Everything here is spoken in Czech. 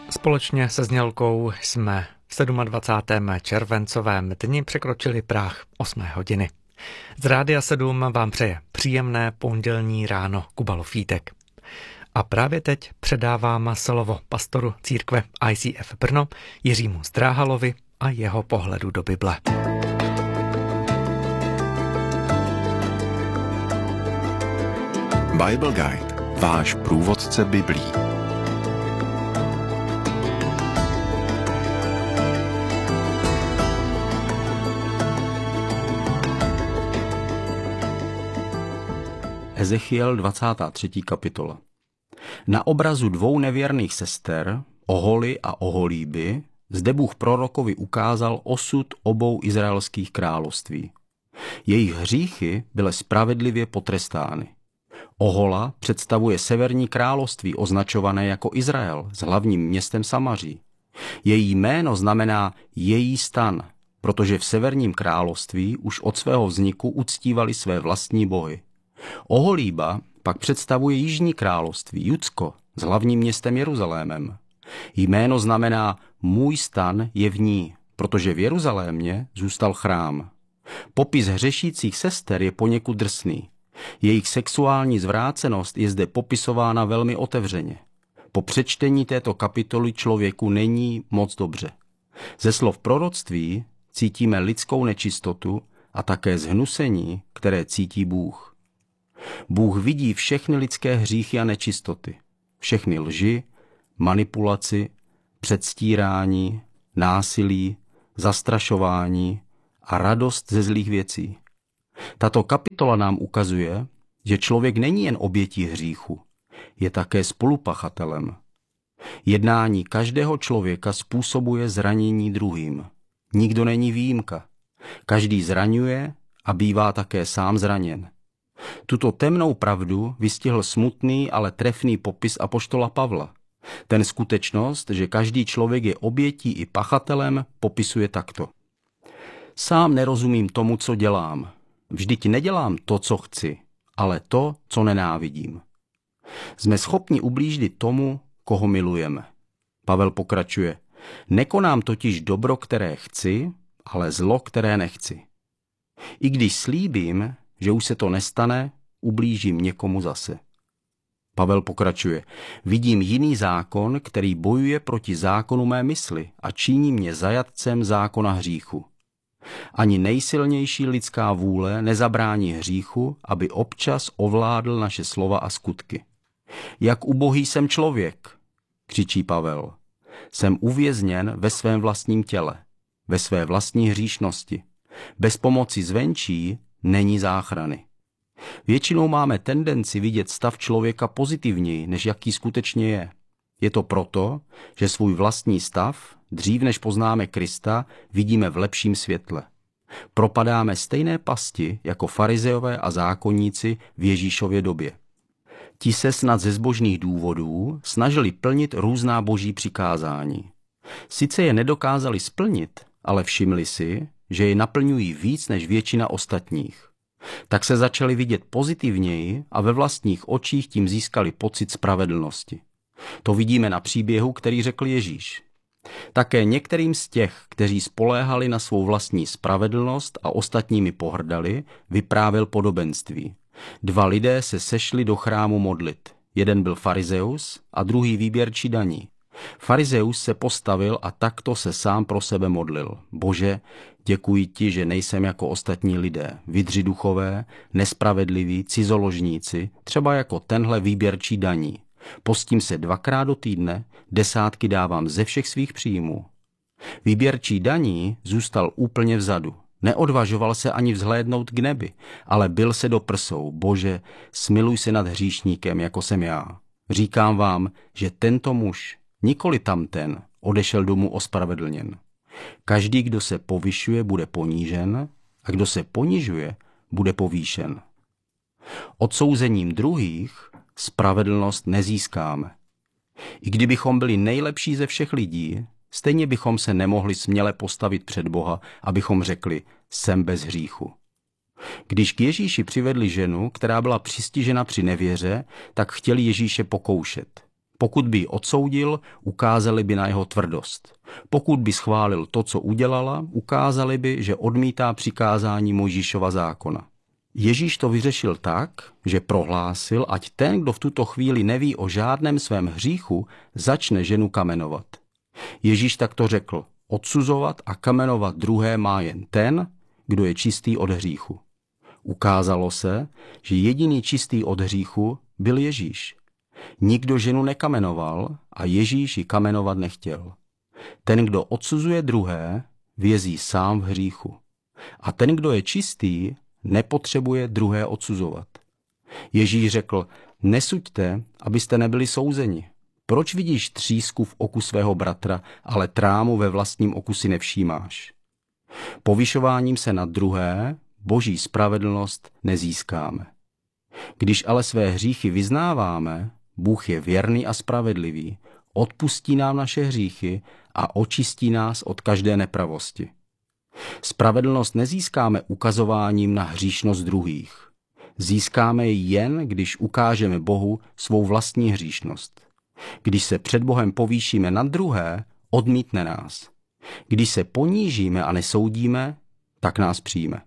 Společně se Znělkou jsme v 27. červencovém dni překročili práh 8 hodiny. Z Rádia 7 vám přeje příjemné pondělní ráno Kuba Lofítek. A právě teď předávám slovo pastoru církve ICF Brno Jiřímu Zdráhalovi a jeho pohledu do Bible. Bible Guide, váš průvodce Biblí. Ezechiel 23. kapitola. Na obrazu dvou nevěrných sester, Oholy a Oholíby, zde Bůh prorokovi ukázal osud obou izraelských království. Jejich hříchy byly spravedlivě potrestány. Ohola představuje severní království označované jako Izrael s hlavním městem Samaří. Její jméno znamená její stan, protože v severním království už od svého vzniku uctívali své vlastní bohy. Oholíba pak představuje jižní království, Judsko, s hlavním městem Jeruzalémem. Jméno znamená můj stan je v ní, protože v Jeruzalémě zůstal chrám. Popis hřešících sester je poněkud drsný. Jejich sexuální zvrácenost je zde popisována velmi otevřeně. Po přečtení této kapitoly člověku není moc dobře. Ze slov proroctví cítíme lidskou nečistotu a také zhnusení, které cítí Bůh. Bůh vidí všechny lidské hříchy a nečistoty, všechny lži, manipulaci, předstírání, násilí, zastrašování a radost ze zlých věcí. Tato kapitola nám ukazuje, že člověk není jen obětí hříchu, je také spolupachatelem. Jednání každého člověka způsobuje zranění druhým. Nikdo není výjimka. Každý zraňuje a bývá také sám zraněn. Tuto temnou pravdu vystihl smutný, ale trefný popis apoštola Pavla. Ten skutečnost, že každý člověk je obětí i pachatelem, popisuje takto. Sám nerozumím tomu, co dělám. Vždyť nedělám to, co chci, ale to, co nenávidím. Jsme schopni ublížit tomu, koho milujeme. Pavel pokračuje. Nekonám totiž dobro, které chci, ale zlo, které nechci. I když slíbím, že už se to nestane, ublížím někomu zase. Pavel pokračuje. Vidím jiný zákon, který bojuje proti zákonu mé mysli a činí mě zajatcem zákona hříchu. Ani nejsilnější lidská vůle nezabrání hříchu, aby občas ovládl naše slova a skutky. Jak ubohý jsem člověk, křičí Pavel. Jsem uvězněn ve svém vlastním těle, ve své vlastní hříšnosti. Bez pomoci zvenčí není záchrany. Většinou máme tendenci vidět stav člověka pozitivněji, než jaký skutečně je. Je to proto, že svůj vlastní stav, dřív než poznáme Krista, vidíme v lepším světle. Propadáme stejné pasti jako farizeové a zákonníci v Ježíšově době. Ti se snad ze zbožných důvodů snažili plnit různá boží přikázání. Sice je nedokázali splnit, ale všimli si, že je naplňují víc než většina ostatních. Tak se začali vidět pozitivněji a ve vlastních očích tím získali pocit spravedlnosti. To vidíme na příběhu, který řekl Ježíš. Také některým z těch, kteří spoléhali na svou vlastní spravedlnost a ostatními pohrdali, vyprávěl podobenství. Dva lidé se sešli do chrámu modlit. Jeden byl farizeus a druhý výběrčí daní. Farizeus se postavil a takto se sám pro sebe modlil. Bože, děkuji ti, že nejsem jako ostatní lidé, vydři duchové, nespravedliví, cizoložníci, třeba jako tenhle výběrčí daní. Postím se 2krát do týdne, 10 dávám ze všech svých příjmů. Výběrčí daní zůstal úplně vzadu. Neodvažoval se ani vzhlédnout k nebi, ale bil se do prsou. Bože, smiluj se nad hříšníkem, jako jsem já. Říkám vám, že tento muž, nikoli tamten, odešel domů ospravedlněn. Každý, kdo se povyšuje, bude ponížen, a kdo se ponižuje, bude povýšen. Odsouzením druhých spravedlnost nezískáme. I kdybychom byli nejlepší ze všech lidí, stejně bychom se nemohli směle postavit před Boha, abychom řekli, jsem bez hříchu. Když k Ježíši přivedli ženu, která byla přistižena při nevěře, tak chtěli Ježíše pokoušet. Pokud by ji odsoudil, ukázali by na jeho tvrdost. Pokud by schválil to, co udělala, ukázali by, že odmítá přikázání Mojžíšova zákona. Ježíš to vyřešil tak, že prohlásil, ať ten, kdo v tuto chvíli neví o žádném svém hříchu, začne ženu kamenovat. Ježíš takto řekl, odsuzovat a kamenovat druhé má jen ten, kdo je čistý od hříchu. Ukázalo se, že jediný čistý od hříchu byl Ježíš. Nikdo ženu nekamenoval a Ježíš ji kamenovat nechtěl. Ten, kdo odsuzuje druhé, vězí sám v hříchu. A ten, kdo je čistý, nepotřebuje druhé odsuzovat. Ježíš řekl, nesuďte, abyste nebyli souzeni. Proč vidíš třísku v oku svého bratra, ale trámu ve vlastním oku si nevšímáš? Povyšováním se na druhé Boží spravedlnost nezískáme. Když ale své hříchy vyznáváme, Bůh je věrný a spravedlivý, odpustí nám naše hříchy a očistí nás od každé nepravosti. Spravedlnost nezískáme ukazováním na hříšnost druhých. Získáme ji jen, když ukážeme Bohu svou vlastní hříšnost. Když se před Bohem povýšíme nad druhé, odmítne nás. Když se ponížíme a nesoudíme, tak nás přijme.